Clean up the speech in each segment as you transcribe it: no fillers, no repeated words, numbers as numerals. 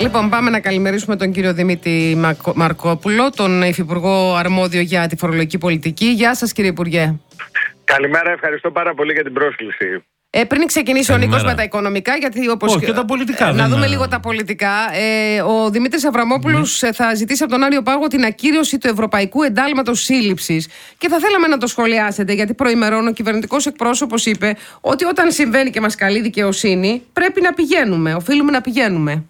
Λοιπόν, πάμε να καλημερίσουμε τον κύριο Δημήτρη Μαρκόπουλο, τον Υφυπουργό Αρμόδιο για τη Φορολογική Πολιτική. Γεια σας, κύριε Υπουργέ. Καλημέρα, ευχαριστώ πάρα πολύ για την πρόσκληση. Πριν ξεκινήσει ο Νίκος με τα οικονομικά, γιατί όπως. Και τα πολιτικά. Να δούμε λίγο τα πολιτικά. Ο Δημήτρης Αβραμόπουλος θα ζητήσει από τον Άριο Πάγο την ακύρωση του Ευρωπαϊκού Εντάλματος Σύλληψης. Και θα θέλαμε να το σχολιάσετε, γιατί προημερών ο κυβερνητικός εκπρόσωπος είπε ότι όταν συμβαίνει και μας καλεί δικαιοσύνη, πρέπει να πηγαίνουμε. Οφείλουμε να πηγαίνουμε.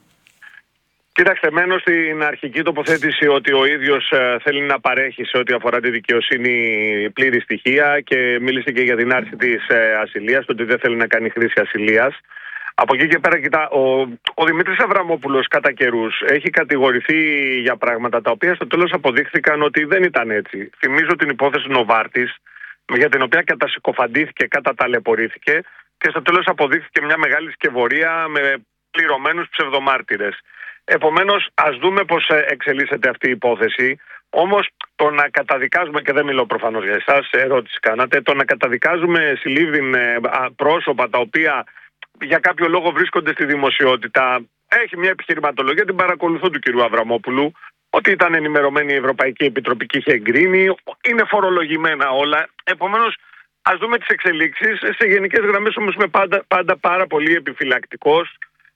Κοίταξτε, μένω στην αρχική τοποθέτηση ότι ο ίδιος θέλει να παρέχει σε ό,τι αφορά τη δικαιοσύνη πλήρη στοιχεία και μίλησε και για την άρση της ασυλίας, ότι δεν θέλει να κάνει χρήση ασυλίας. Από εκεί και πέρα, κοιτά, ο Δημήτρης Αβραμόπουλος κατά καιρούς έχει κατηγορηθεί για πράγματα τα οποία στο τέλος αποδείχθηκαν ότι δεν ήταν έτσι. Θυμίζω την υπόθεση Νοβάρτης, για την οποία κατασυκοφαντήθηκε, καταταλαιπωρήθηκε και στο τέλος αποδείχθηκε μια μεγάλη σκευωρία με πληρωμένους ψευδομάρτυρες. Επομένως, ας δούμε πώς εξελίσσεται αυτή η υπόθεση. Όμως, το να καταδικάζουμε, και δεν μιλώ προφανώς για εσάς, ερώτηση κάνατε, το να καταδικάζουμε συλλήβδιν πρόσωπα τα οποία για κάποιο λόγο βρίσκονται στη δημοσιότητα, έχει μια επιχειρηματολογία, την παρακολουθώ του κ. Αβραμόπουλου, ότι ήταν ενημερωμένη η Ευρωπαϊκή Επιτροπή και είχε εγκρίνει, είναι φορολογημένα όλα. Επομένως, ας δούμε τις εξελίξεις. Σε γενικές γραμμές όμως είμαι πάντα πάρα πολύ επιφυλακτικός.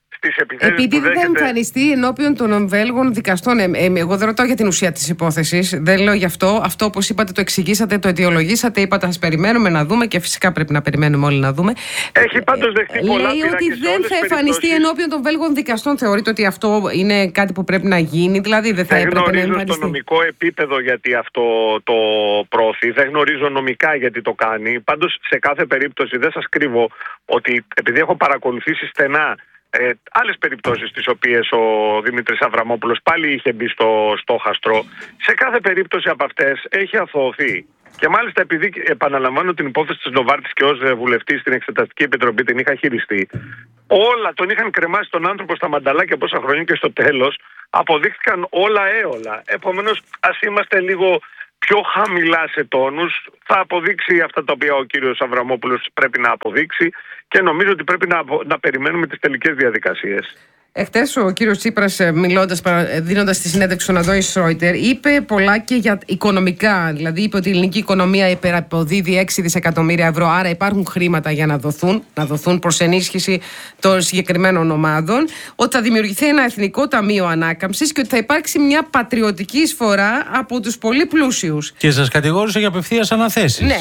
Επειδή δεν θα εμφανιστεί ενώπιον των Βέλγων δικαστών, εγώ δεν ρωτάω για την ουσία της υπόθεσης, δεν λέω γι' αυτό. Αυτό, όπως είπατε, το εξηγήσατε, το αιτιολογήσατε, είπατε ας περιμένουμε να δούμε και φυσικά πρέπει να περιμένουμε όλοι να δούμε. Έχει πάντως δεχτεί πολλά λέει ότι δεν θα εμφανιστεί ενώπιον των Βέλγων δικαστών. Θεωρείτε ότι αυτό είναι κάτι που πρέπει να γίνει, δηλαδή δεν θα έπρεπε να εμφανιστεί? Δεν γνωρίζω στο νομικό επίπεδο γιατί αυτό το προωθεί, δεν γνωρίζω νομικά γιατί το κάνει. Πάντως, σε κάθε περίπτωση δεν σας κρύβω ότι επειδή έχω παρακολουθήσει στενά άλλες περιπτώσεις τις οποίες ο Δημήτρης Αβραμόπουλος πάλι είχε μπει στο στόχαστρο, σε κάθε περίπτωση από αυτές έχει αθωωωθεί. Και μάλιστα επειδή επαναλαμβάνω την υπόθεση της Νοβάρτης και ως βουλευτής στην Εξεταστική Επιτροπή την είχα χειριστεί, όλα τον είχαν κρεμάσει τον άνθρωπο στα μανταλάκια πόσα χρόνια και στο τέλος αποδείχθηκαν όλα έολα. Επομένως, ας είμαστε λίγο πιο χαμηλά σε τόνους, θα αποδείξει αυτά τα οποία ο κύριος Αβραμόπουλος πρέπει να αποδείξει και νομίζω ότι πρέπει να περιμένουμε τις τελικές διαδικασίες. Εχθές ο κύριος Τσίπρας, δίνοντας τη συνέντευξη στον Αντώνη Σρόιτερ, είπε πολλά και για οικονομικά. Δηλαδή, είπε ότι η ελληνική οικονομία υπεραποδίδει 6 δισεκατομμύρια ευρώ, άρα υπάρχουν χρήματα για να δοθούν προς ενίσχυση των συγκεκριμένων ομάδων. Ότι θα δημιουργηθεί ένα εθνικό ταμείο ανάκαμψης και ότι θα υπάρξει μια πατριωτική εισφορά από τους πολύ πλούσιους. Και σας κατηγόρησε για απευθείας αναθέσεις. Ναι,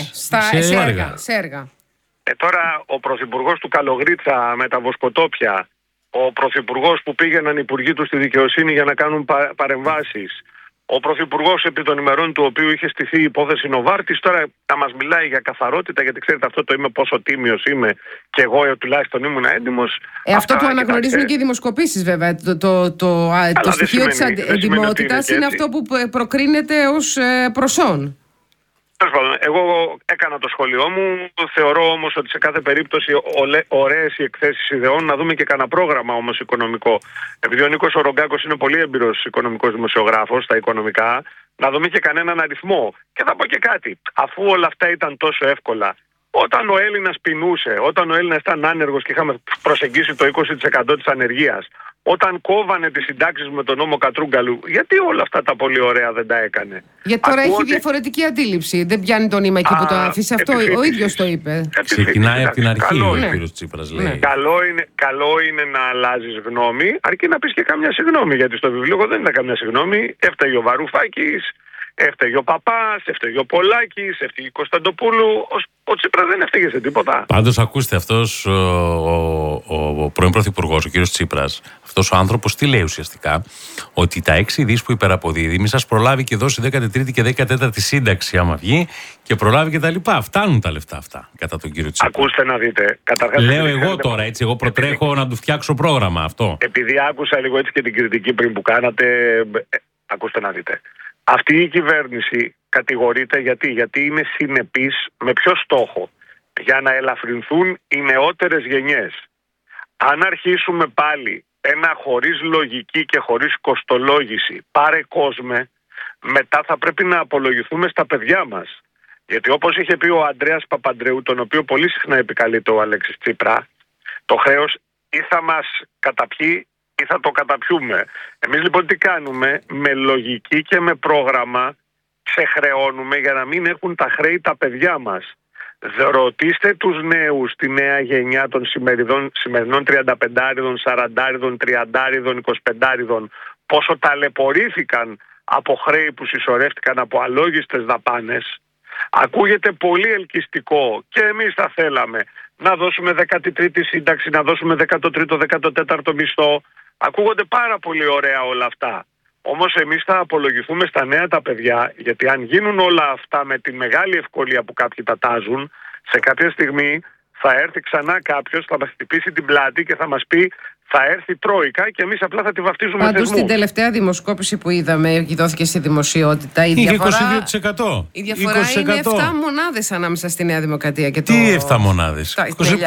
σε έργα. Τώρα, ο πρωθυπουργός του Καλογρίτσα με τα βοσκοτόπια, ο πρωθυπουργός που πήγαιναν οι υπουργοί του στη δικαιοσύνη για να κάνουν παρεμβάσεις, ο πρωθυπουργός επί των ημερών του οποίου είχε στηθεί η υπόθεση Νοβάρτης, τώρα να μας μιλάει για καθαρότητα, γιατί ξέρετε αυτό το είμαι πόσο τίμιος είμαι και εγώ τουλάχιστον ήμουν έντιμος. Αυτό το αναγνωρίζουν και οι δημοσκοπήσεις βέβαια. Το στοιχείο της εντιμότητας είναι αυτό που προκρίνεται ως προσόν. Εγώ έκανα το σχόλιο μου. Θεωρώ όμως ότι σε κάθε περίπτωση ωραίες οι εκθέσεις ιδεών. Να δούμε και κανένα πρόγραμμα όμως οικονομικό. Επειδή ο Νίκος Ρογκάκος είναι πολύ έμπειρος οικονομικός δημοσιογράφος στα οικονομικά, να δούμε και κανέναν αριθμό. Και θα πω και κάτι. Αφού όλα αυτά ήταν τόσο εύκολα, όταν ο Έλληνας πεινούσε, όταν ο Έλληνας ήταν άνεργος και είχαμε προσεγγίσει το 20% της ανεργίας, όταν κόβανε τις συντάξεις με τον νόμο Κατρούγκαλου, γιατί όλα αυτά τα πολύ ωραία δεν τα έκανε? Γιατί τώρα έχει διαφορετική αντίληψη. Δεν πιάνει το νήμα εκεί που το άφησε. Αυτό ο ίδιος το είπε. Ξεκινάει από την αρχή ο κύριος Τσίπρας, λέει. Καλό είναι να αλλάζεις γνώμη, αρκεί να πεις και καμιά συγγνώμη. Γιατί στο βιβλίο δεν ήταν καμιά συγγνώμη. Έφταιγε ο Βαρουφάκης, έφταιγε ο Παπάς, έφταιγε ο Πολάκης, έφταιγε η Κωνσταντοπούλου. Ο Τσίπρας δεν έφταιγε σε τίποτα. Πάντως, ακούστε, αυτός ο πρώην πρωθυπουργός, ο κύριος Τσίπρας, αυτός ο άνθρωπος τι λέει ουσιαστικά? Ότι τα 6 δις που υπεραποδίδει, μη σας προλάβει και δώσει 13η και 14η σύνταξη, άμα βγει, και προλάβει και τα λοιπά. Φτάνουν τα λεφτά αυτά, κατά τον κύριο Τσίπρα. Ακούστε να δείτε. Λέω εγώ τώρα, έτσι, εγώ προτρέχω να του φτιάξω πρόγραμμα αυτό. Επειδή άκουσα λίγο έτσι και την κριτική πριν που κάνατε, ακούστε να δείτε. Αυτή η κυβέρνηση κατηγορείται γιατί είναι συνεπής με ποιο στόχο? Για να ελαφρυνθούν οι νεότερες γενιές. Αν αρχίσουμε πάλι ένα χωρίς λογική και χωρίς κοστολόγηση πάρε κόσμε, μετά θα πρέπει να απολογηθούμε στα παιδιά μας. Γιατί όπως είχε πει ο Ανδρέας Παπαντρεού, τον οποίο πολύ συχνά επικαλείται ο Αλέξης Τσίπρα, το χρέος ή θα μας καταπιεί ή θα το καταπιούμε. Εμείς λοιπόν τι κάνουμε? Με λογική και με πρόγραμμα ξεχρεώνουμε για να μην έχουν τα χρέη τα παιδιά μας. Ρωτήστε τους νέους, τη νέα γενιά των σημερινών 35άριδων, 40άριδων, 30άριδων, 25άριδων, πόσο ταλαιπωρήθηκαν από χρέη που συσσωρεύτηκαν από αλόγιστες δαπάνες. Ακούγεται πολύ ελκυστικό και εμείς θα θέλαμε να δώσουμε 13η σύνταξη, να δώσουμε 13ο, 14ο μισθό. Ακούγονται πάρα πολύ ωραία όλα αυτά. Όμως εμείς θα απολογηθούμε στα νέα τα παιδιά, γιατί αν γίνουν όλα αυτά με τη μεγάλη ευκολία που κάποιοι τα τάζουν, σε κάποια στιγμή θα έρθει ξανά κάποιος, θα μας χτυπήσει την πλάτη και θα μας πει θα έρθει η Τρόικα και εμείς απλά θα τη βαφτίζουμε θεσμούς. Πάντως στην τελευταία δημοσκόπηση που είδαμε και δώθηκε στη δημοσιότητα, η διαφορά, 22%. Η διαφορά 20%. Είναι 7 μονάδες ανάμεσα στη Νέα Δημοκρατία και το... Τι 7 μονάδες?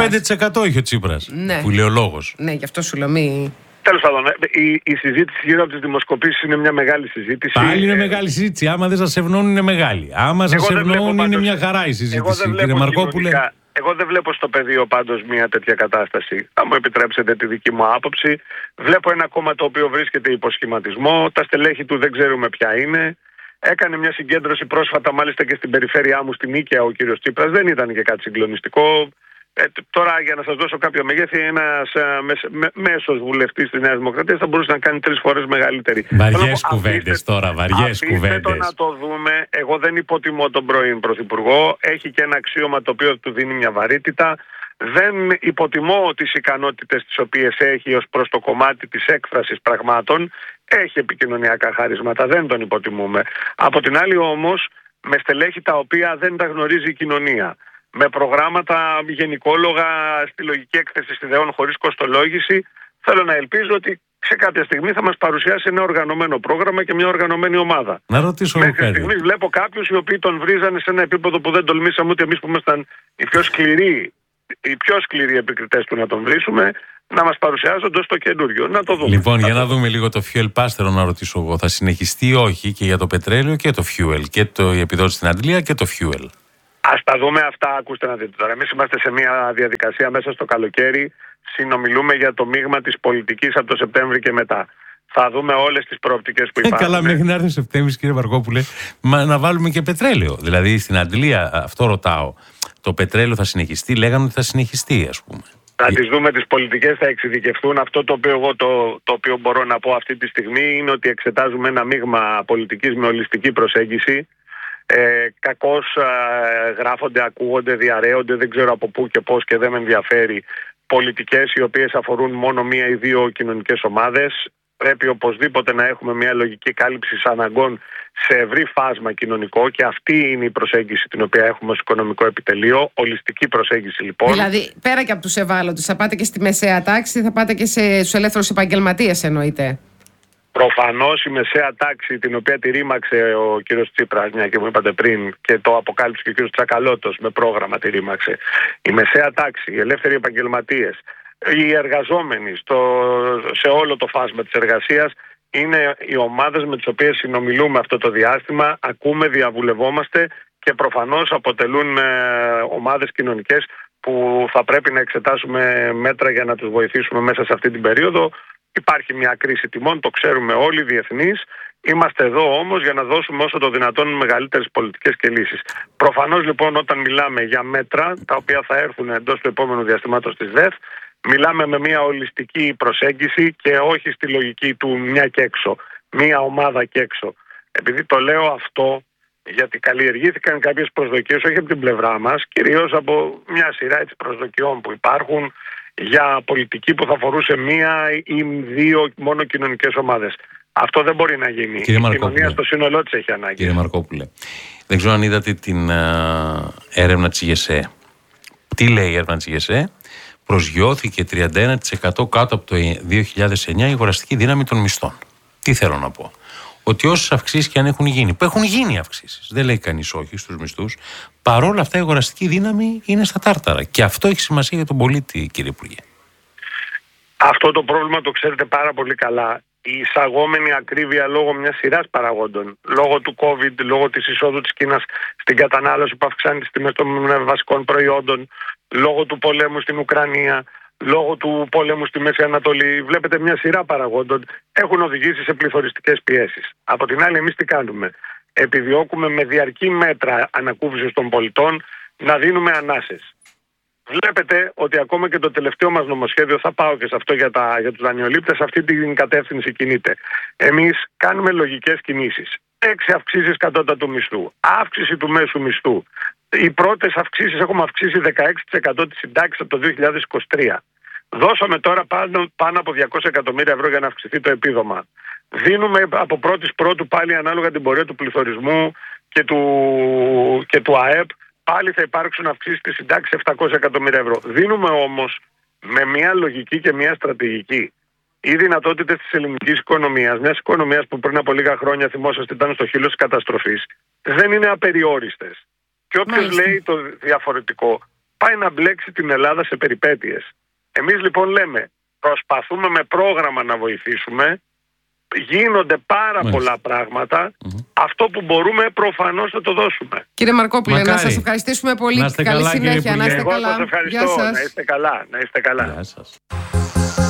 25% είχε ο Τσίπρας, ναι. Που λέει ο λόγος. Ναι, γι' αυτό σου λέω μη... Τέλος πάντων, η συζήτηση γύρω από τις δημοσκοπήσεις είναι μια μεγάλη συζήτηση. Πάλι είναι μεγάλη συζήτηση. Άμα δεν σας ευνώνουν είναι μεγάλη. Άμα σας ευνώνουν είναι μια χαρά η συζήτηση. Κύριε Μαρκόπουλε. Εγώ δεν βλέπω στο πεδίο πάντως μια τέτοια κατάσταση. Θα μου επιτρέψετε τη δική μου άποψη. Βλέπω ένα κόμμα το οποίο βρίσκεται υποσχηματισμό. Τα στελέχη του δεν ξέρουμε ποια είναι. Έκανε μια συγκέντρωση πρόσφατα μάλιστα και στην περιφέρειά μου, στην Νίκαια, ο κύριος Τσίπρας. Δεν ήταν και κάτι συγκλονιστικό. Τώρα για να σας δώσω κάποιο μεγέθη, ένας μέσος βουλευτής της Νέας Δημοκρατίας θα μπορούσε να κάνει 3 φορές μεγαλύτερη. Βαριές κουβέντες τώρα, βαριές κουβέντες. Το να το δούμε. Εγώ δεν υποτιμώ τον πρώην Πρωθυπουργό. Έχει και ένα αξίωμα το οποίο του δίνει μια βαρύτητα. Δεν υποτιμώ τις ικανότητες τις οποίες έχει ως προς το κομμάτι της έκφρασης πραγμάτων. Έχει επικοινωνιακά χαρίσματα, δεν τον υποτιμούμε. Από την άλλη όμως, με στελέχη τα οποία δεν τα γνωρίζει η κοινωνία. Με προγράμματα γενικόλογα στη λογική έκθεση ιδεών χωρίς κοστολόγηση, θέλω να ελπίζω ότι σε κάποια στιγμή θα μας παρουσιάσει ένα οργανωμένο πρόγραμμα και μια οργανωμένη ομάδα. Να ρωτήσω μέχρι στιγμής βλέπω κάποιους οι οποίοι τον βρίζανε σε ένα επίπεδο που δεν τολμήσαμε ούτε εμείς που ήμασταν οι πιο σκληροί επικριτές του να τον βρίσουμε, να μας παρουσιάζονται στο καινούριο. Να το δούμε. Λοιπόν, για να δούμε λίγο το fuel pass, θέλω να ρωτήσω εγώ. Θα συνεχιστεί ή όχι και για το πετρέλαιο και το fuel, και η επιδότηση στην Αντλία και το fuel? Ας τα δούμε αυτά, ακούστε να δείτε τώρα. Εμείς είμαστε σε μια διαδικασία μέσα στο καλοκαίρι. Συνομιλούμε για το μείγμα της πολιτικής από το Σεπτέμβρη και μετά. Θα δούμε όλες τις προοπτικές που υπάρχουν. Καλά, μέχρι να έρθει ο Σεπτέμβρης, κύριε Μαρκόπουλε, να βάλουμε και πετρέλαιο. Δηλαδή στην Αντλία, αυτό ρωτάω. Το πετρέλαιο θα συνεχιστεί? Λέγανε ότι θα συνεχιστεί, ας πούμε. Θα τις δούμε τις πολιτικές, θα εξειδικευτούν. Αυτό το οποίο εγώ το οποίο μπορώ να πω αυτή τη στιγμή είναι ότι εξετάζουμε ένα μείγμα πολιτικής με ολιστική προσέγγιση. Κακώς γράφονται, ακούγονται, διαρρέονται, δεν ξέρω από πού και πώς και δεν με ενδιαφέρει, πολιτικές οι οποίες αφορούν μόνο μία ή δύο κοινωνικές ομάδες. Πρέπει οπωσδήποτε να έχουμε μια λογική κάλυψη αναγκών σε ευρύ φάσμα κοινωνικό και αυτή είναι η προσέγγιση την οποία έχουμε ως οικονομικό επιτελείο. Ολιστική προσέγγιση λοιπόν. Δηλαδή πέρα και από τους ευάλωτους θα πάτε και στη μεσαία τάξη, θα πάτε και στους ελεύθερους επαγγελματίες εννοείται? Προφανώς η μεσαία τάξη την οποία τη ρήμαξε ο κύριος Τσίπρας, μια και μου είπατε πριν, και το αποκάλυψε και ο κύριος Τσακαλώτος με πρόγραμμα τη ρήμαξε. Η μεσαία τάξη, οι ελεύθεροι επαγγελματίες, οι εργαζόμενοι σε όλο το φάσμα της εργασίας είναι οι ομάδες με τις οποίες συνομιλούμε αυτό το διάστημα, ακούμε, διαβουλευόμαστε και προφανώς αποτελούν ομάδες κοινωνικές που θα πρέπει να εξετάσουμε μέτρα για να τους βοηθήσουμε μέσα σε αυτή την περίοδο. Υπάρχει μια κρίση τιμών, το ξέρουμε όλοι, διεθνείς. Είμαστε εδώ όμως για να δώσουμε όσο το δυνατόν μεγαλύτερες πολιτικές και λύσεις. Προφανώς λοιπόν όταν μιλάμε για μέτρα τα οποία θα έρθουν εντός του επόμενου διαστήματος της ΔΕΘ, μιλάμε με μια ολιστική προσέγγιση και όχι στη λογική του μια και έξω, μια ομάδα και έξω. Επειδή το λέω αυτό, γιατί καλλιεργήθηκαν κάποιες προσδοκίες, όχι από την πλευρά μας, κυρίως από μια σειρά προσδοκιών που υπάρχουν για πολιτική που θα αφορούσε μία ή δύο μόνο κοινωνικές ομάδες. Αυτό δεν μπορεί να γίνει. Κύριε η κοινωνία στο σύνολό της έχει ανάγκη. Κύριε Μαρκόπουλε, δεν ξέρω αν είδατε την έρευνα της ΓΕΣΕ. Τι λέει η έρευνα της ΓΕΣΕ? Προσγειώθηκε 31% κάτω από το 2009 η αγοραστική δύναμη των μισθών. Τι θέλω να πω? Ότι όσες αυξήσεις και αν έχουν γίνει, που έχουν γίνει αυξήσεις, δεν λέει κανείς όχι στους μισθούς, παρόλα αυτά η αγοραστική δύναμη είναι στα τάρταρα. Και αυτό έχει σημασία για τον πολίτη, κύριε Υπουργέ. Αυτό το πρόβλημα το ξέρετε πάρα πολύ καλά. Η εισαγόμενη ακρίβεια λόγω μιας σειράς παραγόντων, λόγω του COVID, λόγω της εισόδου της Κίνας στην κατανάλωση που αυξάνει τις τιμές των βασικών προϊόντων, λόγω του πολέμου στην Ουκρανία, λόγω του πολέμου στη Μέση Ανατολή. Βλέπετε μια σειρά παραγόντων έχουν οδηγήσει σε πληθωριστικές πιέσεις. Από την άλλη, εμείς τι κάνουμε? Επιδιώκουμε με διαρκή μέτρα ανακούφισης των πολιτών να δίνουμε ανάσες. Βλέπετε ότι ακόμα και το τελευταίο μας νομοσχέδιο, θα πάω και σε αυτό για τους δανειολήπτες, αυτή την κατεύθυνση κινείται. Εμείς κάνουμε λογικές κινήσεις. 6 αυξήσεις κατώτατου μισθού, αύξηση του μέσου μισθού. Οι πρώτες αυξήσεις, έχουμε αυξήσει 16% της συντάξης από το 2023. Δώσαμε τώρα πάνω από 200 εκατομμύρια ευρώ για να αυξηθεί το επίδομα. Δίνουμε από 1η Πρώτου πάλι ανάλογα την πορεία του πληθωρισμού και του ΑΕΠ. Πάλι θα υπάρξουν αυξήσεις στη συντάξη 700 εκατομμύρια ευρώ. Δίνουμε όμως με μια λογική και μια στρατηγική. Οι δυνατότητες της ελληνικής οικονομίας, μιας οικονομίας που πριν από λίγα χρόνια θυμόσαστε ήταν στο χείλος της καταστροφής, δεν είναι απεριόριστες. Και όποιος λέει το διαφορετικό πάει να μπλέξει την Ελλάδα σε περιπέτειες. Εμείς λοιπόν λέμε, προσπαθούμε με πρόγραμμα να βοηθήσουμε. Γίνονται πάρα πολλά πράγματα. Αυτό που μπορούμε προφανώς θα το δώσουμε. Κύριε Μαρκόπουλε, να σας ευχαριστήσουμε πολύ. Να είστε καλή καλά, συνέχεια. Να είστε καλά. Εγώ σας ευχαριστώ. Να είστε καλά. Γεια σας.